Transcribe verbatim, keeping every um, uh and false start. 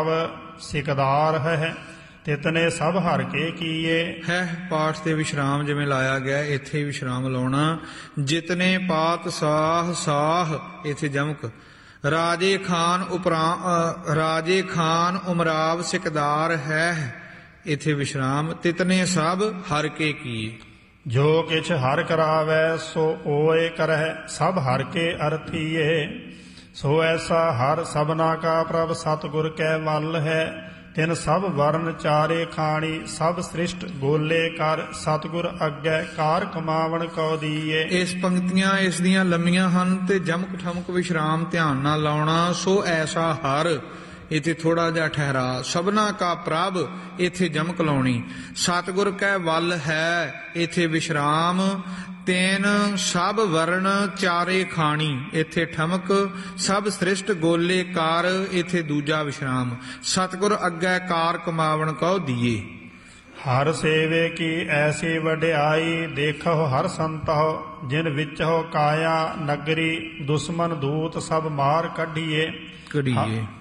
ਸਿਕਦਾਰ ਹੈ ਤਿਤਨੇ ਸਭ ਹਰ ਕੇ ਕੀਏ। ਹੈ ਪਾਠ ਤੇ ਵਿਸ਼ਰਾਮ ਜਿਵੇਂ ਲਾਇਆ ਗਿਆ, ਇੱਥੇ ਵਿਸ਼ਰਾਮ ਲਾਉਣਾ। ਜਿਤਨੇ ਪਾਤ ਸਾਹ ਸਾਹ, ਇੱਥੇ ਜਮਕ। ਰਾਜੇ ਖਾਨ ਉਪਰਾ ਰਾਜੇ ਖਾਨ ਉਮਰਾਵ ਸਿਕਦਾਰ ਹੈ, ਇੱਥੇ ਵਿਸ਼ਰਾਮ। ਤਿਤਨੇ ਸਭ ਹਰ ਕੇ ਕੀਏ। ਜੋ ਕਿਛ ਹਰ ਕਰਾਵੈ ਸੋ ਓਏ ਕਰਹਿ, ਸਭ ਹਰ ਕੇ ਅਰਥੀਏ। ਸੋ ਐਸਾ ਹਰ ਸਭਨਾ ਕਾ ਪ੍ਰਭ ਸਤਿਗੁਰ ਕੈ ਵੱਲ ਹੈ। ਤਿਨ ਸਭ ਵਰਨ ਚਾਰੇ ਖਾਣੀ, ਸਭ ਸ੍ਰਿਸ਼ਟ ਗੋਲੇ ਕਰ। ਸਤਿਗੁਰ ਅੱਗੇ ਕਾਰ ਕਮਾਵਣ ਕਉ ਦੀਏ। ਇਸ ਪੰਕਤੀਆਂ ਇਸ ਦੀਆਂ ਲੰਮੀਆਂ ਹਨ ਤੇ ਜਮਕ ਠਮਕ ਵਿਸ਼ਰਾਮ ਧਿਆਨ ਨਾਲ ਲਾਉਣਾ। ਸੋ ਐਸਾ ਹਰ, ਇੱਥੇ ਥੋੜਾ ਜਿਹਾ ਠਹਿਰਾ। ਸਭਨਾ ਕਾ ਪ੍ਰਭ, ਇੱਥੇ ਜਮਕ ਲਾਉਣੀ। ਸਤਿਗੁਰ ਕੈ ਵੱਲ ਹੈ, ਇੱਥੇ ਵਿਸ਼ਰਾਮ। ਤੈਨ ਸਭ ਵਰਨ ਚਾਰੇ ਖਾਣੀ, ਇੱਥੇ ਠਮਕ। ਸਭ ਸ੍ਰਿਸ਼ਟ ਗੋਲੇ ਕਾਰ, ਇੱਥੇ ਦੂਜਾ ਵਿਸ਼ਰਾਮ। ਸਤਿਗੁਰ ਅੱਗੇ ਕਾਰ ਕਮਾਵਣ ਕਉ ਦੀਏ। ਹਰ ਸੇਵੇ ਕੀ ਐਸੀ ਵਡਿਆਈ, ਦੇਖੋ ਹਰ ਸੰਤਹੁ ਜਿਨ ਵਿਚਹੁ ਕਾਇਆ। ਨਗਰੀ ਦੁਸ਼ਮਨ ਦੂਤ ਸਭ ਮਾਰ ਕੱਢੀਏ। ਕੱਢੀਏ।